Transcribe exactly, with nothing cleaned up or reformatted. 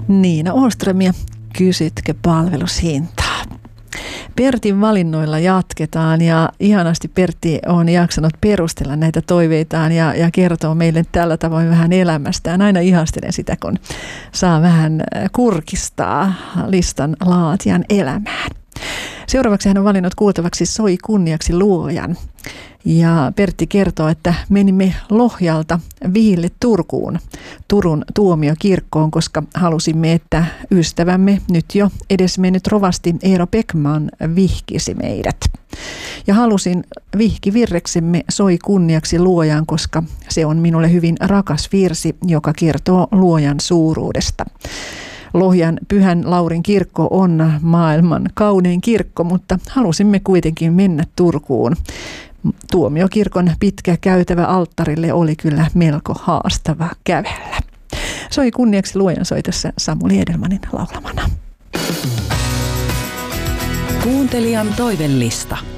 Niina Åström ja Kysytkö palvelushintaa? Pertin valinnoilla jatketaan ja ihanasti Pertti on jaksanut perustella näitä toiveitaan ja, ja kertoo meille tällä tavoin vähän elämästään. Aina ihastelen sitä, kun saa vähän kurkistaa listan laatijan elämään. Seuraavaksi hän on valinnut kuultavaksi Soi kunniaksi luojan. Ja Pertti kertoo, että menimme Lohjalta Vihille Turkuun, Turun tuomiokirkkoon, koska halusimme, että ystävämme nyt jo edesmennyt rovasti Eero Beckman vihkisi meidät. Ja halusin vihkivirreksemme Soi kunniaksi luojan, koska se on minulle hyvin rakas virsi, joka kertoo luojan suuruudesta. Lohjan Pyhän Laurin kirkko on maailman kaunein kirkko, mutta halusimme kuitenkin mennä Turkuun. Tuomiokirkon pitkä käytävä alttarille oli kyllä melko haastava kävellä. Soi kunniaksi luojan soitossa Samuli Edelmanin laulamana. Kuuntelijan toivellista.